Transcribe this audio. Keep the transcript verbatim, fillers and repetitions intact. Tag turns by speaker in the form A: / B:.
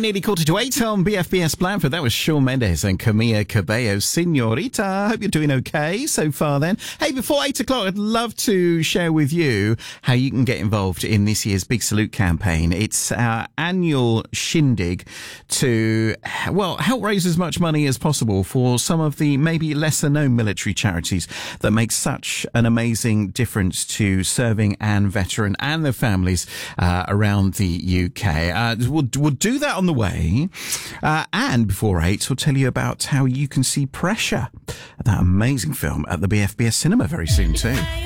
A: nearly quarter to eight on B F B S Blandford. That was Shawn Mendes and Camila Cabello. Senorita, hope you're doing okay so far then. Hey, before eight o'clock, I'd love to share with you how you can get involved in this year's Big Salute campaign. It's our annual shindig to, well, help raise as much money as possible for some of the maybe lesser known military charities that make such an amazing difference to serving and veteran and their families uh, around the U K. Uh, we'll, we'll do that on the way. Uh, and before eight, we'll tell you about how you can see Pressure, that amazing film, at the B F B S Cinema very soon too.